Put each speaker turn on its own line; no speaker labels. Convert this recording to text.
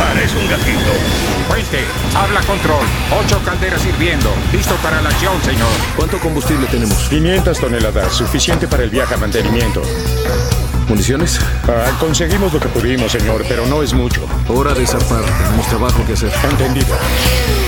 Pares un gatito.
Puente, habla control. 8 calderas hirviendo. Listo para la acción, señor.
¿Cuánto combustible tenemos?
500 toneladas, suficiente para el viaje a mantenimiento.
¿Municiones?
Conseguimos lo que pudimos, señor, pero no es mucho.
Hora de zafar. Tenemos trabajo que hacer.
Entendido.